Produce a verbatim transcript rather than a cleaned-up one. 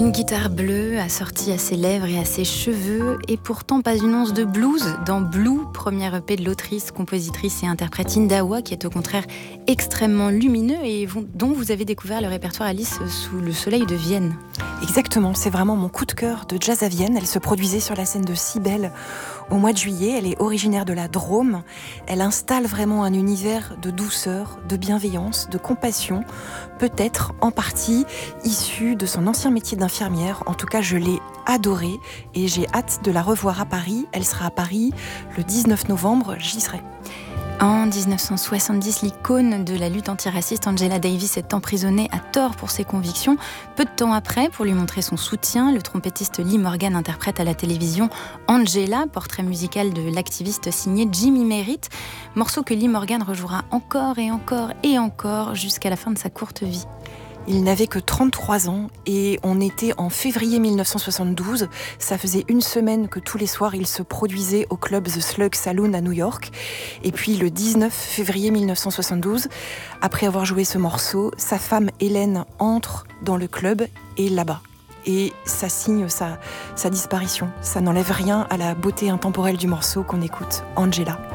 Une guitare bleue assortie à ses lèvres et à ses cheveux, et pourtant pas une once de blues dans Blue, premier E P de l'autrice, compositrice et interprète Indawa, qui est au contraire extrêmement lumineux et dont vous avez découvert le répertoire, Alice, sous le soleil de Vienne. Exactement, c'est vraiment mon coup de cœur de jazz à Vienne. Elle se produisait sur la scène de Cybèle au mois de juillet. Elle est originaire de la Drôme. Elle installe vraiment un univers de douceur, de bienveillance, de compassion, peut-être en partie issu de son ancien métier d'infirmière. En tout cas, je l'ai adorée et j'ai hâte de la revoir à Paris. Elle sera à Paris le dix-neuf novembre, j'y serai. En dix-neuf cent soixante-dix, l'icône de la lutte antiraciste Angela Davis est emprisonnée à tort pour ses convictions. Peu de temps après, pour lui montrer son soutien, le trompettiste Lee Morgan interprète à la télévision Angela, portrait musical de l'activiste signé Jimmy Merritt, morceau que Lee Morgan rejouera encore et encore et encore jusqu'à la fin de sa courte vie. Il n'avait que trente-trois ans et on était en février mille neuf cent soixante-douze. Ça faisait une semaine que tous les soirs il se produisait au club The Slug Saloon à New York. Et puis le dix-neuf février mille neuf cent soixante-douze, après avoir joué ce morceau, sa femme Hélène entre dans le club et là-bas. Et ça signe sa, sa disparition. Ça n'enlève rien à la beauté intemporelle du morceau qu'on écoute, Angela.